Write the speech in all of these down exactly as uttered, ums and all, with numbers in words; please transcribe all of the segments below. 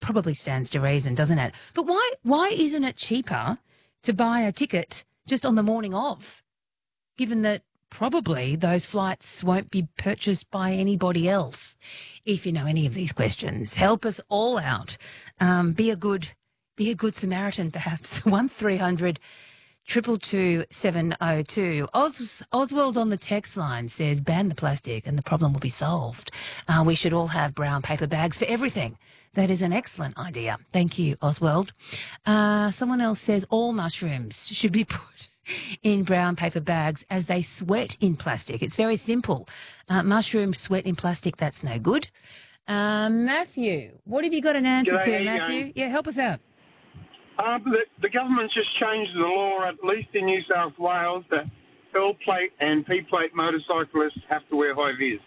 probably stands to reason, doesn't it? But why why isn't it cheaper to buy a ticket just on the morning of, given that probably those flights won't be purchased by anybody else? If you know any of these questions, help us all out. Um, be a good be a good Samaritan, perhaps. One three hundred Triple two seven oh two. Os, Oswald on the text line says, ban the plastic and the problem will be solved. Uh, we should all have brown paper bags for everything. That is an excellent idea. Thank you, Oswald. Uh, someone else says all mushrooms should be put in brown paper bags as they sweat in plastic. It's very simple. Uh, mushrooms sweat in plastic, that's no good. Uh, Matthew, what have you got an answer G'day, to, how you Matthew? going? Yeah, help us out. Uh, the, the government's just changed the law, at least in New South Wales, that L plate and P plate motorcyclists have to wear high vis.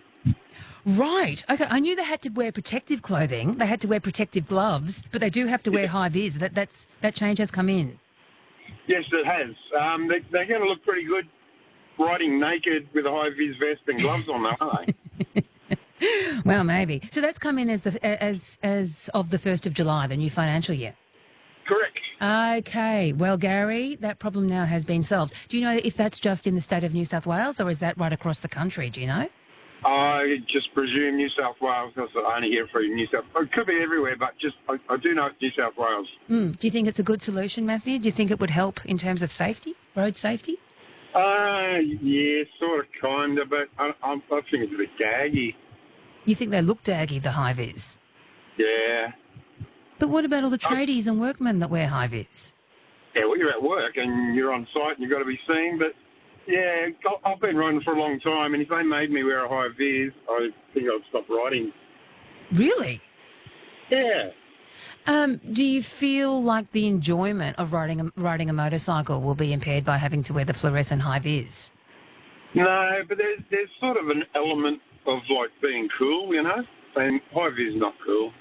Right. Okay. I knew they had to wear protective clothing. They had to wear protective gloves, but they do have to wear high vis. That that's that change has come in. Yes, it has. Um, they, they're going to look pretty good riding naked with a high vis vest and gloves on, though, aren't they? Well, maybe. So that's come in as the as as of the first of July, the new financial year. Correct. Okay. Well, Gary, that problem now has been solved. Do you know if that's just in the state of New South Wales or is that right across the country? Do you know? I just presume New South Wales, because I only hear from New South. It could be everywhere, but just I, I do know it's New South Wales. Mm. Do you think it's a good solution, Matthew? Do you think it would help in terms of safety, road safety? Uh, yeah, sort of, kind of, but I, I, I think it's a bit gaggy. You think they look daggy, the high vis? Yeah. But what about all the tradies and workmen that wear high vis? Yeah, well, you're at work and you're on site and you've got to be seen. But, yeah, I've been riding for a long time, and if they made me wear a high vis, I think I'd stop riding. Really? Yeah. Um, do you feel like the enjoyment of riding a, riding a motorcycle will be impaired by having to wear the fluorescent high vis? No, but there's, there's sort of an element of, like, being cool, you know? And high vis is not cool.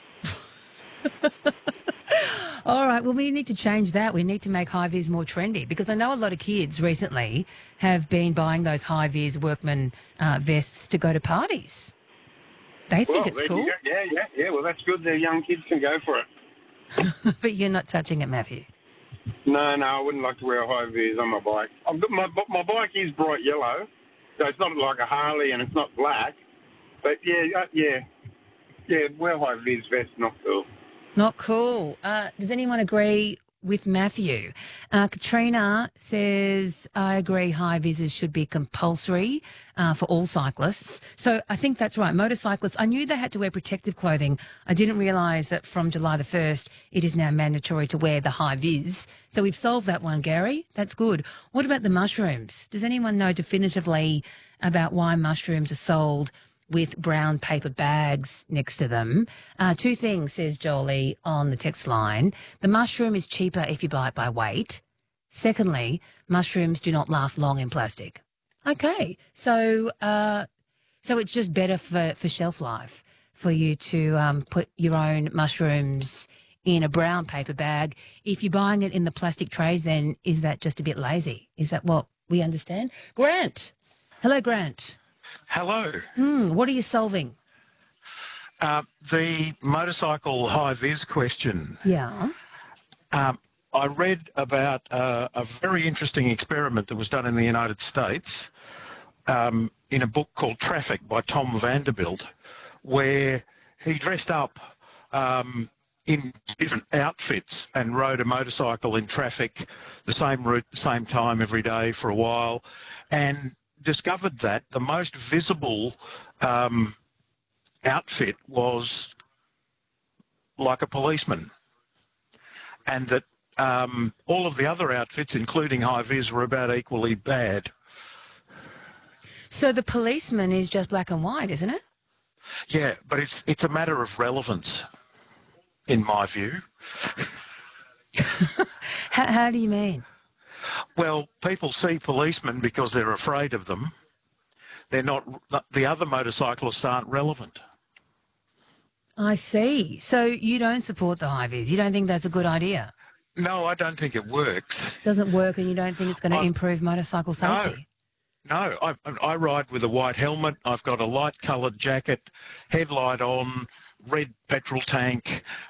All right, well, we need to change that. We need to make high-vis more trendy, because I know a lot of kids recently have been buying those high-vis workman uh, vests to go to parties. They think well, it's cool. Go. Yeah, yeah, yeah. Well, that's good. Their young kids can go for it. But you're not touching it, Matthew. No, no, I wouldn't like to wear a high vis on my bike. I've got my my bike is bright yellow, so it's not like a Harley and it's not black. But yeah, uh, yeah, yeah. Wear high vis vest, not cool. Not cool. Uh, does anyone agree with Matthew? Uh, Katrina says, I agree high vises should be compulsory uh, for all cyclists. So I think that's right. Motorcyclists, I knew they had to wear protective clothing. I didn't realise that from July the first, it is now mandatory to wear the high vis. So we've solved that one, Gary. That's good. What about the mushrooms? Does anyone know definitively about why mushrooms are sold with brown paper bags next to them? Uh, two things, says Jolie on the text line. The mushroom is cheaper if you buy it by weight. Secondly, mushrooms do not last long in plastic. Okay, so uh, so it's just better for, for shelf life for you to um, put your own mushrooms in a brown paper bag. If you're buying it in the plastic trays, then is that just a bit lazy? Is that what we understand? Grant. Hello, Grant. Hello. Mm, what are you solving? Uh, the motorcycle high-vis question. Yeah. Um, I read about uh, a very interesting experiment that was done in the United States um, in a book called Traffic by Tom Vanderbilt, where he dressed up um, in different outfits and rode a motorcycle in traffic, the same route, the same time every day for a while, and discovered that the most visible um, outfit was like a policeman, and that um, all of the other outfits, including high-vis, were about equally bad. So the policeman is just black and white, isn't it? Yeah, but it's it's a matter of relevance, in my view. how, how do you mean? Well, people see policemen because they're afraid of them. They're not, the other motorcyclists aren't relevant. I see. So you don't support the high-vis. You don't think that's a good idea? No, I don't think it works. Doesn't work, and you don't think it's going to I, improve motorcycle safety? No, no. I, I ride with a white helmet. I've got a light-coloured jacket, headlight on, red petrol tank,